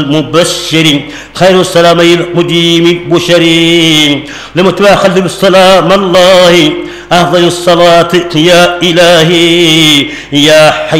مبشر خير السلامي المديم بشرين لمتواخذ بالسلام الله أفضل الصلاة يا إلهي يا حي